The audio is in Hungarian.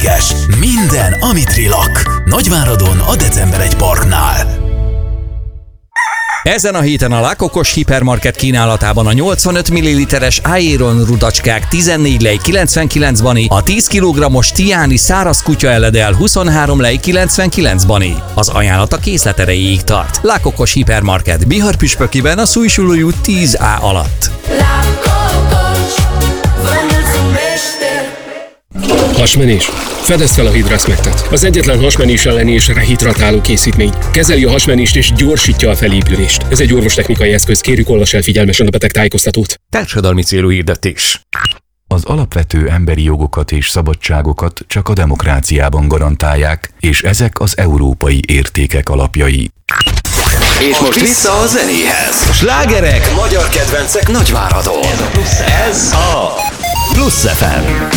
egységes. Minden, amit rilak. Nagyváradon a December 1 Parknál. Ezen a héten a Lakokos Hipermarket kínálatában a 85 ml-es Aeron rudacskák 14 lej 99 bani, a 10 kg-os Tiani száraz kutya eledel 23 lej 99 bani. Az ajánlat a készlet erejéig tart. Lakokos Hipermarket Bihar-Püspökiben a Szújsulói út 10A alatt. Hasmenés? Fedezd fel a Hidrasmectet. Az egyetlen hasmenés elleni és rehidratáló készítmény. Kezeli a hasmenést és gyorsítja a felépülést. Ez egy orvostechnikai eszköz, kérjük olvass el figyelmesen a betegtájékoztatót. Társadalmi célú hirdetés. Az alapvető emberi jogokat és szabadságokat csak a demokráciában garantálják, és ezek az európai értékek alapjai. És most vissza a zenéhez. Slágerek, magyar kedvencek Nagyváradon. Ez a Plusz FM.